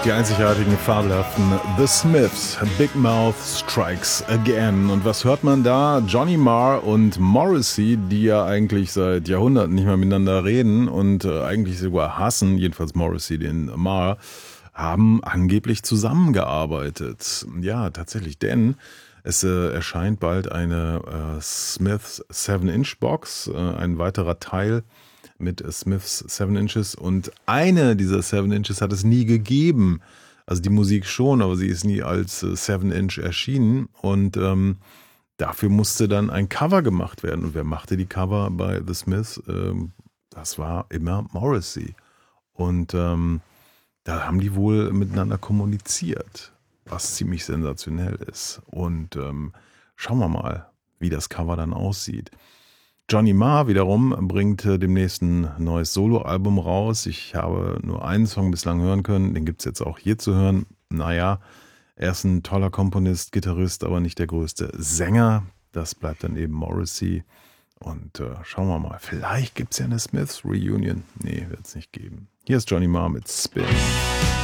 Die einzigartigen, fabelhaften The Smiths, Big Mouth Strikes Again. Und was hört man da? Johnny Marr und Morrissey, die ja eigentlich seit Jahrhunderten nicht mehr miteinander reden und eigentlich sogar hassen, jedenfalls Morrissey den Marr, haben angeblich zusammengearbeitet. Ja, tatsächlich, denn es erscheint bald eine Smiths 7-Inch Box, ein weiterer Teil mit Smiths 7 Inches, und eine dieser 7 Inches hat es nie gegeben. Also die Musik schon, aber sie ist nie als 7 Inch erschienen, und dafür musste dann ein Cover gemacht werden. Und wer machte die Cover bei The Smiths? Das war immer Morrissey. Und da haben die wohl miteinander kommuniziert, was ziemlich sensationell ist. Und schauen wir mal, wie das Cover dann aussieht. Johnny Marr wiederum bringt demnächst ein neues Soloalbum raus. Ich habe nur einen Song bislang hören können, den gibt es jetzt auch hier zu hören. Naja, er ist ein toller Komponist, Gitarrist, aber nicht der größte Sänger. Das bleibt dann eben Morrissey. Und schauen wir mal, vielleicht gibt es ja eine Smiths Reunion. Nee, wird es nicht geben. Hier ist Johnny Marr mit Spin.